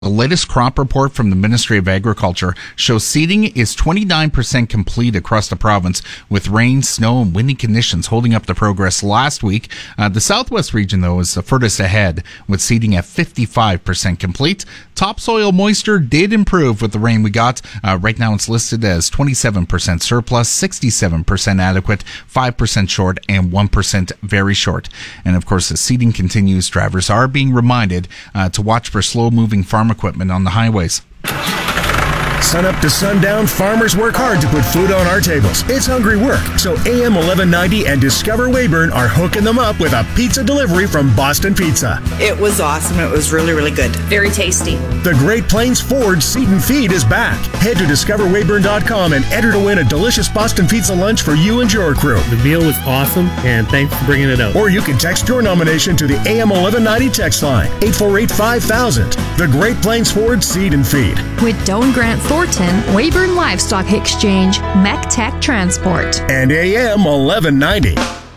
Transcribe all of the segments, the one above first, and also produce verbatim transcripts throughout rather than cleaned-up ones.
The latest crop report from the Ministry of Agriculture shows seeding is twenty-nine percent complete across the province, with rain, snow, and windy conditions holding up the progress last week. Uh, the southwest region, though, is the furthest ahead, with seeding at fifty-five percent complete. Topsoil moisture did improve with the rain we got. Uh, right now it's listed as twenty-seven percent surplus, sixty-seven percent adequate, five percent short, and one percent very short. And of course, as seeding continues, drivers are being reminded uh, to watch for slow-moving farm equipment on the highways. Sun up to sundown, farmers work hard to put food on our tables. It's hungry work, so A M eleven ninety and Discover Weyburn are hooking them up with a pizza delivery from Boston Pizza. It was awesome. It was really, really good. Very tasty. The Great Plains Ford Seat and Feed is back. Head to discover weyburn dot com and enter to win a delicious Boston Pizza lunch for you and your crew. The meal was awesome, and thanks for bringing it out. Or you can text your nomination to the A M eleven ninety text line, eight four eight five thousand. The Great Plains Ford Seed and Feed. With Doan Grant Thornton, Weyburn Livestock Exchange, MacTech Transport. And A M eleven ninety.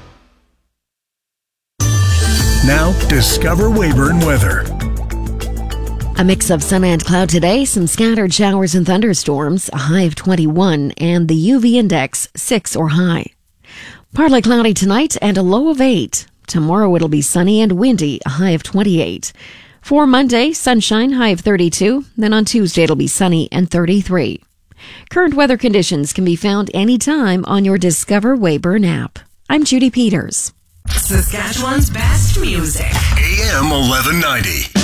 Now, Discover Weyburn weather. A mix of sun and cloud today, some scattered showers and thunderstorms, a high of twenty-one, and the U V index six or high. Partly cloudy tonight and a low of eight. Tomorrow it'll be sunny and windy, a high of twenty-eight. For Monday, sunshine, high of thirty-two. Then on Tuesday, it'll be sunny and thirty-three. Current weather conditions can be found anytime on your Discover Weyburn app. I'm Judy Peters. Saskatchewan's best music. A M eleven ninety.